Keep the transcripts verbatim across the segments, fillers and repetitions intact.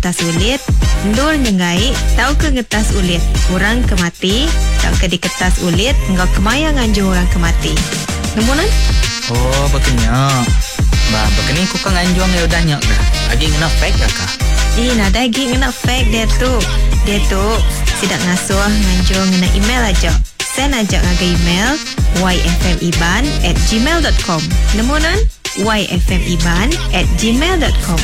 kertas ulit, ndur nyengai, tau ke ngetas ulit, orang kemati, tau ke di kertas ulit, engkau kemaya nganjur orang kemati. Nemunan? Oh, begini. Bah, begini ku kan anjuang ya udah nyak dah. Lagi ngena fake ya kah? Eh, nah daging ngena fake dia tu. Dia tu sidak ngasuh nganjur ngena email aja. Send aja ngaga email y f m iban at gmail dot com. Nemunan? y f m iban at gmail dot com.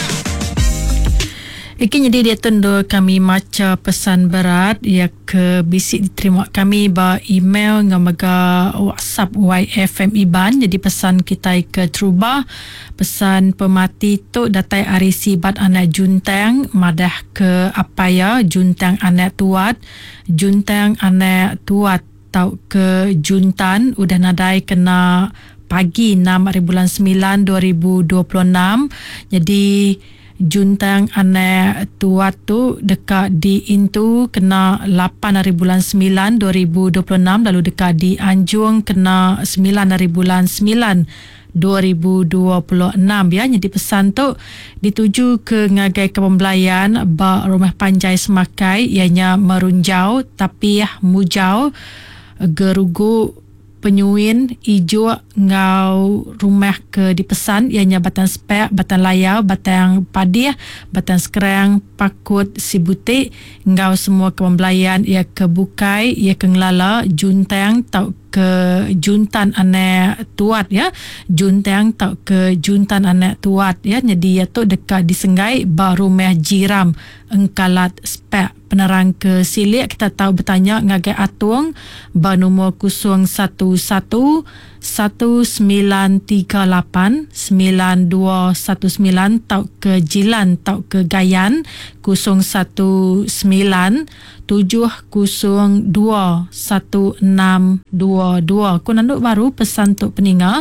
Iki jadi dia tundur kami maca pesan berat ya ke bisik diterima kami ba email ngamaga WhatsApp Y F M Iban. Jadi pesan kita ke Truba, pesan pemati tu datai arisi bat anak juntang madah ke apa ya juntang anak tuat, juntang anak tuat tau ke juntan udah nadai kena pagi enam hari bulan sembilan dua ribu dua puluh enam. Jadi juntang anak tuat tu dekat di Intu kena lapan hari bulan sembilan dua ribu dua puluh enam, lalu dekat di Anjung kena sembilan hari bulan sembilan dua ribu dua puluh enam ya. Jadi pesan tu dituju ke ngagai kepembelayan ba rumah panjai semakai ianya merunjau tapi ya mujau gerugu penyuin ijo ngau rumah ke dipesan ianya batan spek, batan layau, batan padih, batan sekerang, pakut, sibutik ngau semua kepembelayan ia kebukai, ia kenglala juntang tau ke juntan anak tuat ya, juntang tau ke juntan anak tuat ya. Jadi ia tu dekat disenggai baru meh jiram engkalat spek penerang ke silik. Kita tahu bertanya ngagai atung ba nombor kosong satu satu satu sembilan tiga lapan sembilan dua satu sembilan tau ke jilan tau ke gayan kosong satu sembilan tujuh kosong dua satu enam dua dua. Ku nanduk baru pesan untuk peninga.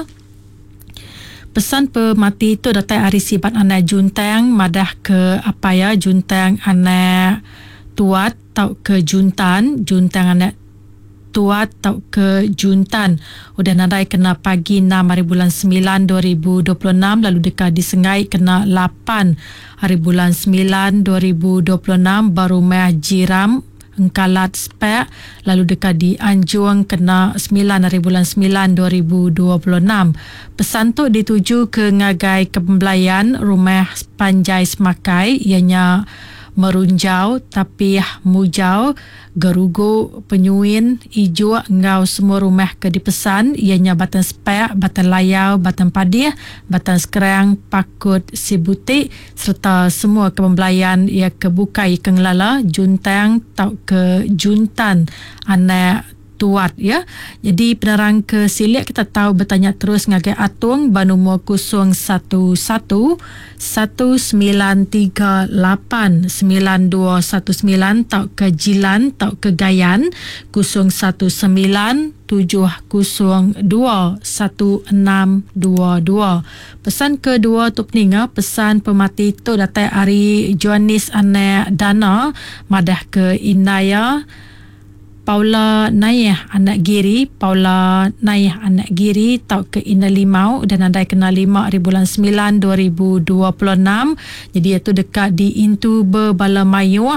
Pesan pemati itu datai hari sibat anak juntang madah ke apa ya juntang anak tuat tau ke juntan, juntang anak tuat tau ke juntan udah nadai kena pagi enam hari bulan sembilan dua ribu dua puluh enam, lalu dekat disengai kena lapan hari bulan sembilan dua ribu dua puluh enam baru meh jiram engkalat spek, lalu dekat di Anjung kena sembilan hari bulan sembilan dua ribu dua puluh enam. Pesan tu dituju ke ngagai kepembelayan rumah panjai semakai ianya merunjau tapi mujau gerugu penyuin ijo ngau semua rumah ke dipesan ianya batan spek, batan layau, batan padih, batan sekerang, pakut, sibutik serta semua kepembelayan ia kebukai kenglala juntang tau ke juntan anak tuat ya. Jadi penerang ke silik kita tahu bertanya terus ngagai atung ba nombor kosong satu satu satu sembilan tiga lapan sembilan dua satu sembilan tau ke jilan tau ke gayan kosong satu sembilan tujuh kosong dua satu enam dua dua. Pesan kedua tu peninga pesan pemati tu datai hari Joanis anak dana madah ke Inaya Paula Nayah anak Giri, Paula Nayah anak Giri tau ke Ina Limau dan nadai kena lima hari bulan sembilan dua ribu dua puluh enam. Jadi itu dekat di Intu Berbalamayu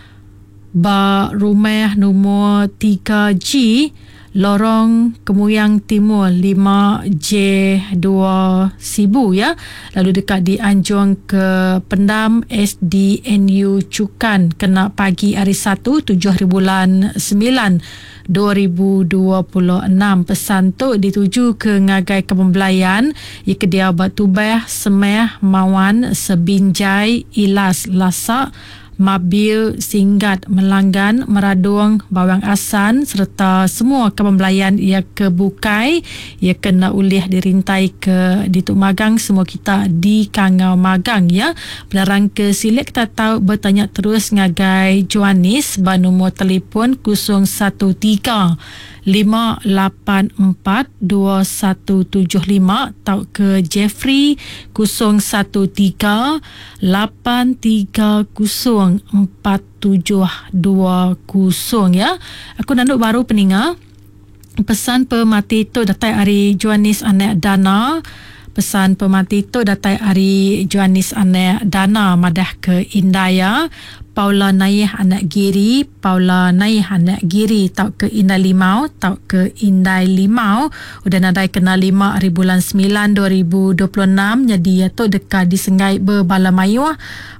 ba rumah nombor tiga G Lorong Kemuyang Timur lima J dua Sibu ya. Lalu dekat di Anjung ke Pendam S D N U Cukan kena pagi hari Sabtu tujuh hari bulan sembilan dua ribu dua puluh enam. Pesan tu dituju ke ngagai kepembelayan ia kedia Batubah, Semeh, Mawan, Sebinjai, Ilas, Lasak, Mabil, Singgat, Melanggan, Meradung, Bawang Asan serta semua kepembelayan ia kebukai ia kena ulih dirintai ke di Tuk Magang, semua kita di Kangau Magang ya. Penerang ke silik kita tahu bertanya terus ngagai Joanis ba nombor telefon kosong satu tiga lima lapan empat dua satu tujuh lima tau ke Jeffrey kosong satu tiga lapan tiga kosong empat tujuh dua kosong ya. Aku nanduk baru peninga. Pesan pemati tu datai hari Joanis anak dana pesan pemati tu datai Ari Joanis anak Dana madah ke Indaya, Paula Naih anak Giri, Paula Naih anak Giri tau ke Indai Limau, tau ke Indai Limau, udah nadai kena lima hari bulan sembilan dua ribu dua puluh enam, jadi ya tu dekat di Sengai Berbalamayu,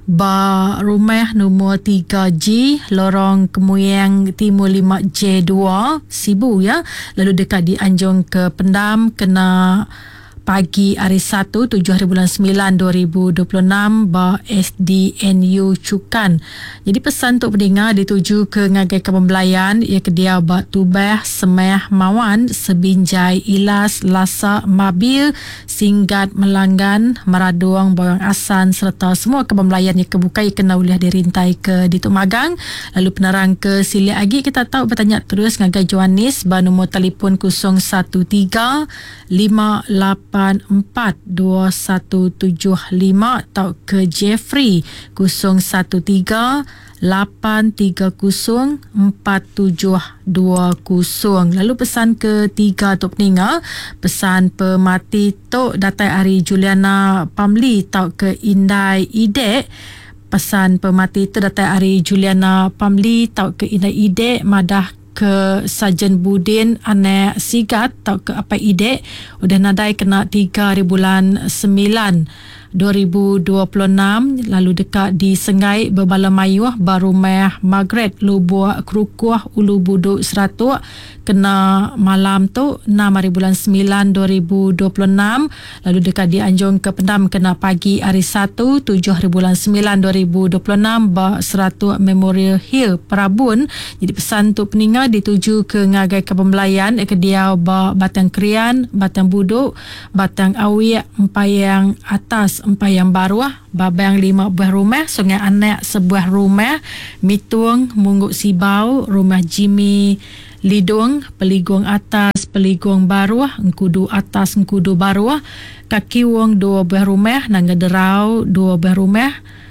ba rumah nombor tiga G, lorong Kemuyang Timur lima J dua, Sibu ya, lalu dekat di Anjung ke Pendam, kena pagi hari Sabtu tujuh hari bulan sembilan dua ribu dua puluh enam ba S D N U Cukan. Jadi pesan untuk pendengar dituju ke ngagai kepembelayan ia kedia ba Tubah Semeh Mawan Sebinjai Ilas Lasa Mabil Singgat Melanggan Maraduang Boyang Asan serta semua kepembelayan yang kebuka yang kena uliah dirintai ke Dituk Magang. Lalu penerang ke Sili Agi kita tahu bertanya terus ngagai Joanis ba nombor telefon kosong satu tiga lima lapan empat dua satu tujuh lima atau ke Jeffrey kosong satu tiga lapan tiga kosong empat tujuh dua kosong. Lalu pesan ketiga untuk pendengar, pesan pemati tok datai Ari Juliana Pamli tau ke Indai Idek. Pesan pemati tu datai Ari Juliana Pamli tau ke Indai Idek madah ke Sajen Budin anak Sigat tau ke apa ide udah nadai kena tiga hari bulan sembilan dua ribu dua puluh enam, lalu dekat di Sengai Berbalamayu baru Rumah Margaret Lubuk Kerukuh Ulu Buduk Seratuk kena malam tu enam hari bulan sembilan dua ribu dua puluh enam, lalu dekat di Anjung ke Pendam kena pagi hari Sabtu tujuh hari bulan sembilan dua ribu dua puluh enam ba Seratuk Memorial Hill Perabun. Jadi pesan untuk pendengar dituju ke ngagai kepembelayan ke dia ba Batang Krian, Batang Buduk, Batang Awiak, Empayang Atas, Empayang Baruah, Babang lima buah rumah, Sungai Anak sebuah rumah, Mitung Mungguk Sibau, Rumah Jimmy Lidung, Peligong Atas, Peligong Baruah, Engkudu Atas, Engkudu Baruah, Kaki Wong dua buah rumah, Nangga Derau dua buah rumah,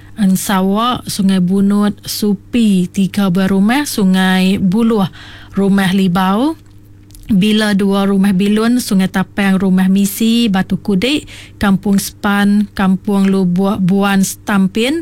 Ansawa, Sungai Bunut, Supi tiga buah rumah, Sungai Buluh, Rumah Libau, Bila dua rumah Bilun, Sungai Tapang rumah Misi, Batu Kudik, Kampung Span, Kampung Lubuk Buan Stampin,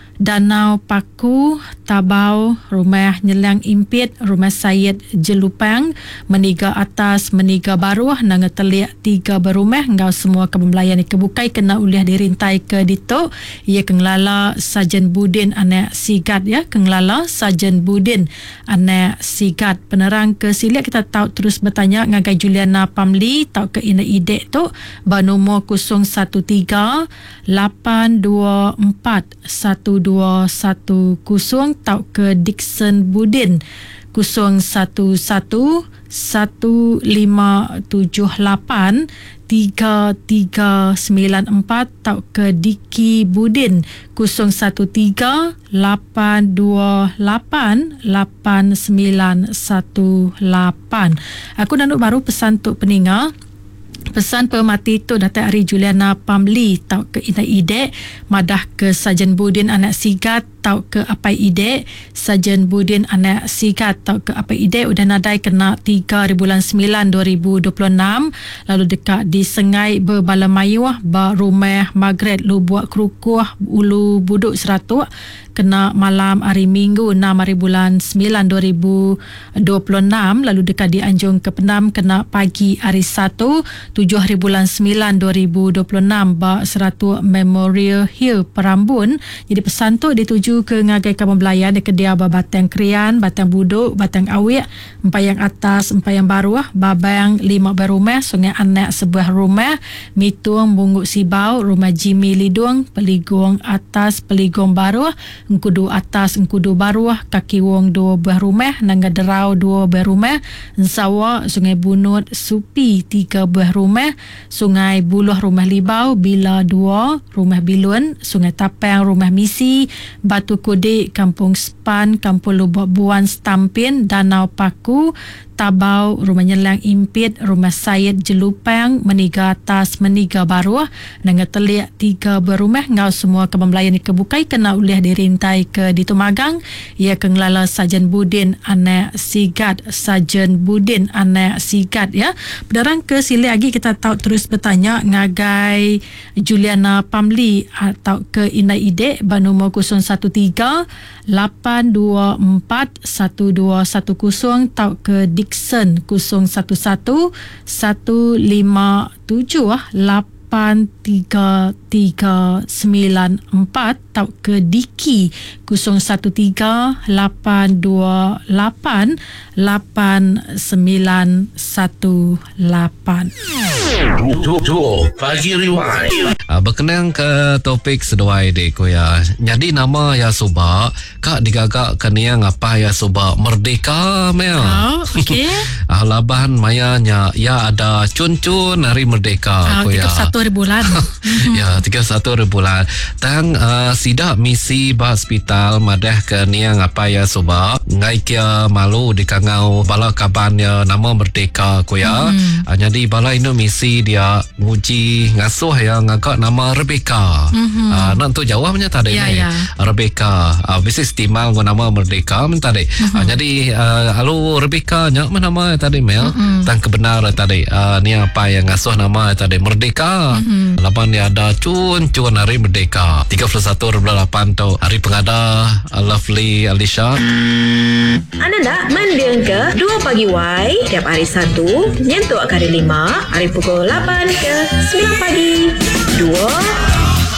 Danau Paku, Tabau, Rumah Nyelang Impit, Rumah Syed Jelupang, Meniga Atas, Meniga Baruah, Nanga Telik tiga berumah. Engkau semua kepembelayan kebukai kena uliah dirintai ke Dito. Ia kenglala Sajen Budin anak Sigat ya, kenglala Sajen Budin anak Sigat. Penerang ke Silik kita tahu terus bertanya ngagai Juliana Pamli tahu ke ina idek tu ba nombor kosong satu tiga lapan dua empat satu dua satu kosong tau ke Dixon Budin kosong satu satu satu lima tujuh lapan tiga tiga sembilan empat tau ke Diki Budin kosong satu tiga lapan dua lapan lapan sembilan satu lapan. Aku nak baru pesan untuk pendengar. Pesan pemati tu datai Ari Juliana Pamli tau ke ina idek madah ke Sajen Budin anak Sigat tau ke apa idek Sajen Budin anak Sigat tau ke apa idek udah nadai kena tiga hari bulan sembilan dua ribu dua puluh enam, lalu dekat di Sengai Berbalamayu ba Rumah Margaret Lubuk Kerukuh Ulu Buduk Seratuk kena malam hari Minggu enam hari bulan sembilan dua ribu dua puluh enam, lalu dekat di Anjung ke Pendam kena pagi hari Sabtu tujuh hari bulan sembilan dua ribu dua puluh enam ba Seratuk Memorial Hill Perambun. Jadi pesan tu dituju ke ngagai kepembelayan di kedia ba Batang Krian, Batang Buduk, Batang Awiak, Empayang Atas, Empayang Baruah, Babang lima berumah, Sungai Anak sebuah rumah, Mitung Bungguk Sibau, Rumah Jimmy Lidung, Peligong Atas, Peligong Baruah, Engkudu Atas, Engkudu Baruah, Kaki Wong dua buah rumah, Nangga Derau dua buah rumah, Ensawa, Sungai Bunut, Supi tiga buah rumah, Sungai Buluh Rumah Libau, Bila dua, Rumah Bilun, Sungai Tapang Rumah Misi, Batu Kudik, Kampung Span, Kampung Lubuk Buan Stampin, Danau Paku, Tabau, Rumah Nyelang Impit, Rumah Syed Jelupang, Meniga Atas, Meniga Baru, dengan telik tiga berumah ngau semua kebembelayan dikebukai kena ulih dirintai ke Ditumagang. Ia kengelala Sajen Budin anak Sigat, Sajen Budin anak Sigat ya. Berdarang ke sila lagi kita tahu terus bertanya ngagai Juliana Pamli atau ke Inai Ide banumur kosong satu tiga lapan dua empat satu dua satu kosong tau ke Dixon kosong satu satu satu lima tujuh lapan tiga tiga sembilan empat tau ke Diki kosong satu tiga lapan dua lapan lapan sembilan satu lapan. Pagi Rewind. Uh, berkenaan ke topik seduai dek ko ya. Jadi nama ya Soba, kak digagak keniang apa ya Soba Merdeka mel. Oh, okey. Ah laban mayanya ya ada cun-cun hari Merdeka Ah, ko ya. tiga puluh satu hari bulan. Ya, tiga puluh satu hari bulan. Tang uh, sidak misi ba hospital madah keniang apa ya Soba. Ngai kia malu di kangau bala kaban ya nama Merdeka ko ya. Hmm. Uh, jadi bala ini misi dia nguji ngasuh ya ngagak nama Rebecca. Mm-hmm. Uh, nak tu jawabnya tadi yeah, ni. Yeah. Rebecca. Uh, bisnis timal gua nama Merdeka men tadi. Mm-hmm. Uh, jadi uh, halo Rebecca nya mana nama tadi Mel? Mm-hmm. Tang kebenar tadi. Uh, ni apa yang ngasuh nama tadi Merdeka. Mm-hmm. Lapan dia ada cun-cun hari Merdeka. tiga puluh satu lapan tu hari pengada uh, Lovely Alicia. Anda nak mendiang ke dua pagi Y tiap hari Sabtu nyentuh hari lima hari pukul lapan ke sembilan pagi. Dua